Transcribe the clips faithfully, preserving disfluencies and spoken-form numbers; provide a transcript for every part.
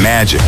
Magic.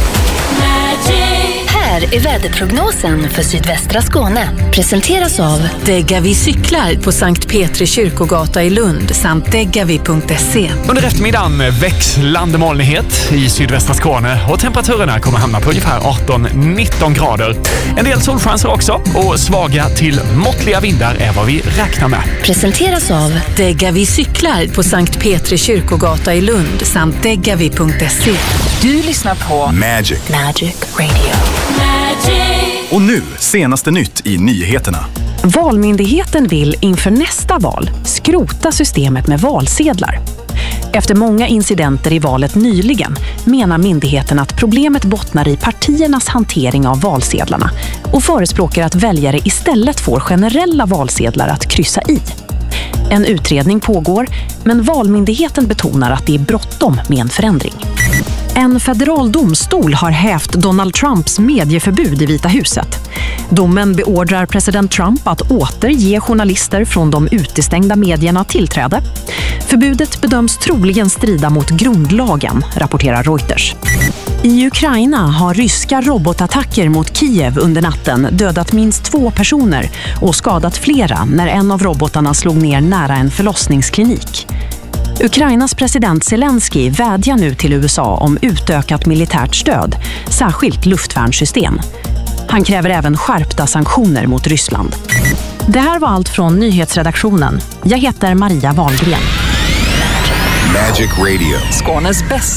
Här är väderprognosen för sydvästra Skåne. Presenteras av Degavi cyklar på Sankt Petri kyrkogata i Lund samt degavi punkt se. Under eftermiddagen växlande molnighet i sydvästra Skåne och temperaturerna kommer hamna på ungefär arton nitton grader. En del solchanser också och svaga till måttliga vindar är vad vi räknar med. Presenteras av Degavi cyklar på Sankt Petri kyrkogata i Lund samt degavi punkt se. Du lyssnar på Magic. Magic Radio. Och nu, senaste nytt i nyheterna. Valmyndigheten vill inför nästa val skrota systemet med valsedlar. Efter många incidenter i valet nyligen menar myndigheten att problemet bottnar i partiernas hantering av valsedlarna och förespråkar att väljare istället får generella valsedlar att kryssa i. En utredning pågår, men Valmyndigheten betonar att det är bråttom med en förändring. En federal domstol har hävt Donald Trumps medieförbud i Vita huset. Domen beordrar president Trump att återge journalister från de utestängda medierna tillträde. Förbudet bedöms troligen strida mot grundlagen, rapporterar Reuters. I Ukraina har ryska robotattacker mot Kiev under natten dödat minst två personer och skadat flera när en av robotarna slog ner nära en förlossningsklinik. Ukrainas president Zelensky vädjar nu till U S A om utökat militärt stöd, särskilt luftvärnssystem. Han kräver även skärpta sanktioner mot Ryssland. Det här var allt från nyhetsredaktionen. Jag heter Maria Wahlgren. Magic Radio. Skånes bästa